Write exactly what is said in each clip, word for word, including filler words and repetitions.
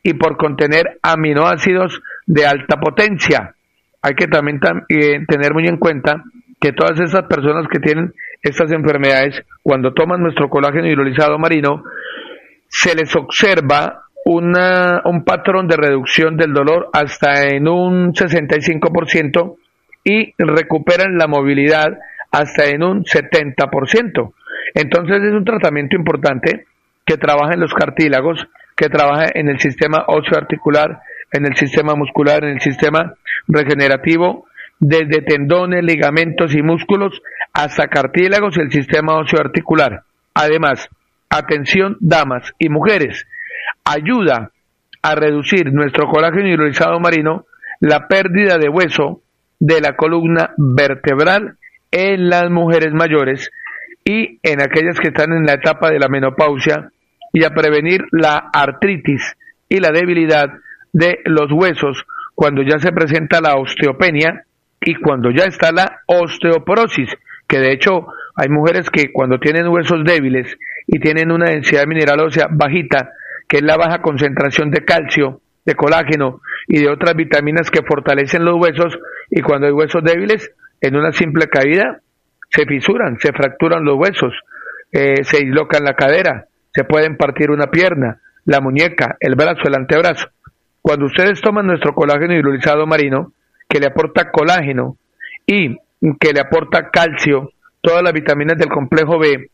y por contener aminoácidos de alta potencia. Hay que también tam- eh, tener muy en cuenta que todas esas personas que tienen estas enfermedades, cuando toman nuestro colágeno hidrolizado marino, se les observa una, un patrón de reducción del dolor hasta en un sesenta y cinco por ciento y recuperan la movilidad hasta en un setenta por ciento. Entonces es un tratamiento importante que trabaja en los cartílagos, que trabaja en el sistema óseo articular, en el sistema muscular, en el sistema regenerativo, desde tendones, ligamentos y músculos hasta cartílagos y el sistema óseo articular. Además, atención damas y mujeres, ayuda a reducir nuestro colágeno hidrolizado marino la pérdida de hueso de la columna vertebral en las mujeres mayores y en aquellas que están en la etapa de la menopausia, y a prevenir la artritis y la debilidad de los huesos cuando ya se presenta la osteopenia y cuando ya está la osteoporosis, que de hecho hay mujeres que cuando tienen huesos débiles y tienen una densidad mineral ósea bajita, que es la baja concentración de calcio, de colágeno y de otras vitaminas que fortalecen los huesos, y cuando hay huesos débiles, en una simple caída se fisuran, se fracturan los huesos, eh, se dislocan la cadera, se pueden partir una pierna, la muñeca, el brazo, el antebrazo. Cuando ustedes toman nuestro colágeno hidrolizado marino, que le aporta colágeno y que le aporta calcio, todas las vitaminas del complejo B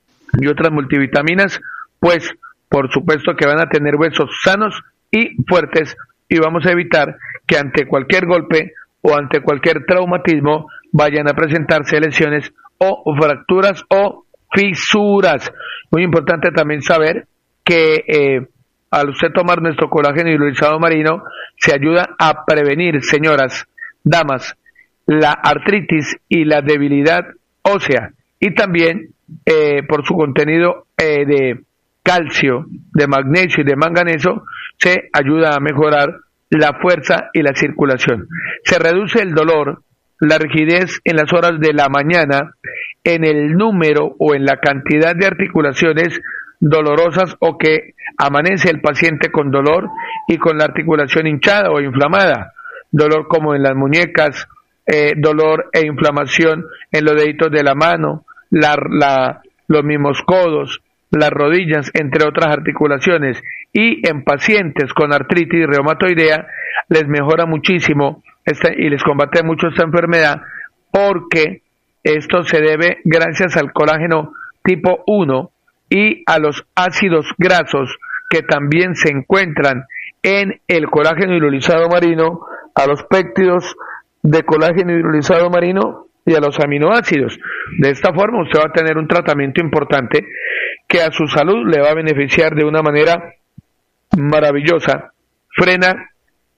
y otras multivitaminas, pues por supuesto que van a tener huesos sanos y fuertes, y vamos a evitar que ante cualquier golpe o ante cualquier traumatismo vayan a presentarse lesiones o fracturas o fisuras. Muy importante también saber que eh, al usted tomar nuestro colágeno hidrolizado marino, se ayuda a prevenir, señoras, damas, la artritis y la debilidad ósea, y también eh, por su contenido eh, de calcio, de magnesio y de manganeso, se ayuda a mejorar la fuerza y la circulación. Se reduce el dolor, la rigidez en las horas de la mañana, en el número o en la cantidad de articulaciones dolorosas o que amanece el paciente con dolor y con la articulación hinchada o inflamada, dolor como en las muñecas, eh, dolor e inflamación en los deditos de la mano, la, la, los mismos codos, las rodillas, entre otras articulaciones, y en pacientes con artritis reumatoidea les mejora muchísimo esta, y les combate mucho esta enfermedad, porque esto se debe gracias al colágeno tipo uno y a los ácidos grasos que también se encuentran en el colágeno hidrolizado marino, a los péptidos de colágeno hidrolizado marino y a los aminoácidos. De esta forma usted va a tener un tratamiento importante que a su salud le va a beneficiar de una manera maravillosa. Frena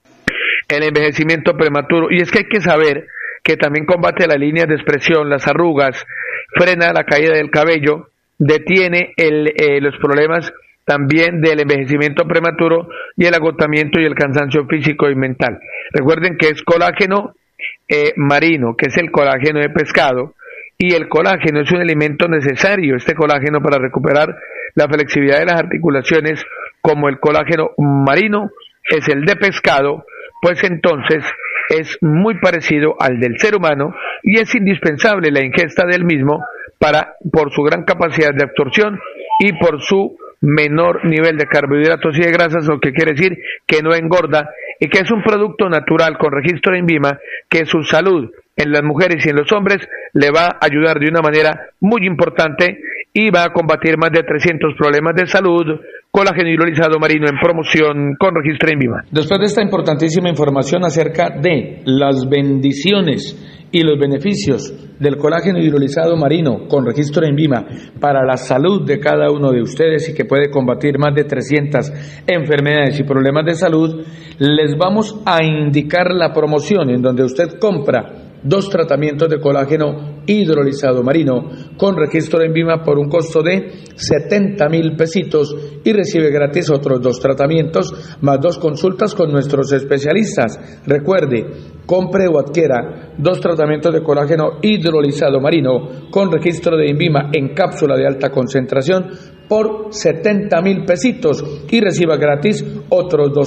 el envejecimiento prematuro, y es que hay que saber que también combate las líneas de expresión, las arrugas, frena la caída del cabello, detiene el, eh, los problemas también del envejecimiento prematuro y el agotamiento y el cansancio físico y mental. Recuerden que es colágeno eh, marino, que es el colágeno de pescado, y el colágeno es un alimento necesario, este colágeno, para recuperar la flexibilidad de las articulaciones, como el colágeno marino es el de pescado, pues entonces es muy parecido al del ser humano y es indispensable la ingesta del mismo para por su gran capacidad de absorción y por su menor nivel de carbohidratos y de grasas, lo que quiere decir que no engorda y que es un producto natural con registro en INVIMA, que su salud en las mujeres y en los hombres le va a ayudar de una manera muy importante y va a combatir más de trescientos problemas de salud. Colágeno hidrolizado marino en promoción con registro en INVIMA. Después de esta importantísima información acerca de las bendiciones y los beneficios del colágeno hidrolizado marino con registro en INVIMA para la salud de cada uno de ustedes y que puede combatir más de trescientas enfermedades y problemas de salud, les vamos a indicar la promoción en donde usted compra dos tratamientos de colágeno hidrolizado marino con registro en INVIMA por un costo de setenta mil pesitos y recibe gratis otros dos tratamientos más dos consultas con nuestros especialistas. Recuerde, compre o adquiera dos tratamientos de colágeno hidrolizado marino con registro de INVIMA en cápsula de alta concentración por setenta mil pesitos y reciba gratis otros dos